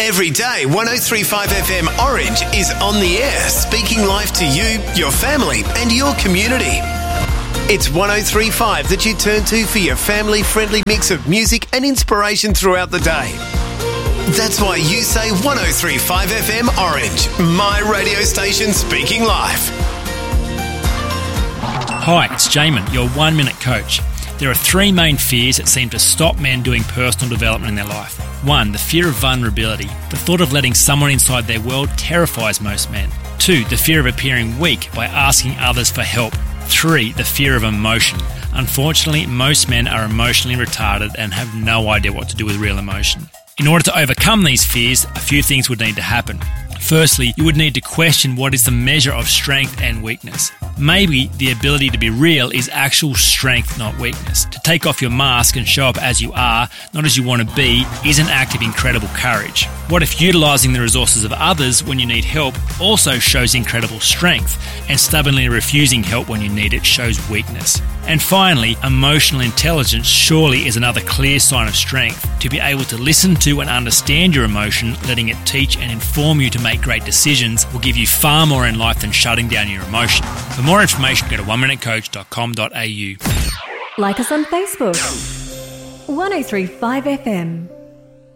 Every day, 103.5 FM Orange is on the air, speaking life to you, your family and your community. It's 103.5 that you turn to for your family-friendly mix of music and inspiration throughout the day. That's why you say 103.5 FM Orange, my radio station speaking life. Hi, it's Jamin, your 1 Minute Coach. There are three main fears that seem to stop men doing personal development in their life. 1, the fear of vulnerability. The thought of letting someone inside their world terrifies most men. 2, the fear of appearing weak by asking others for help. 3, the fear of emotion. Unfortunately, most men are emotionally retarded and have no idea what to do with real emotion. In order to overcome these fears, a few things would need to happen. Firstly, you would need to question what is the measure of strength and weakness. Maybe the ability to be real is actual strength, not weakness. To take off your mask and show up as you are, not as you want to be, is an act of incredible courage. What if utilising the resources of others when you need help also shows incredible strength, and stubbornly refusing help when you need it shows weakness? And finally, emotional intelligence surely is another clear sign of strength. To be able to listen to and understand your emotion, letting it teach and inform you to make great decisions, will give you far more in life than shutting down your emotion. For more information, go to oneminutecoach.com.au. Like us on Facebook. 103.5 FM.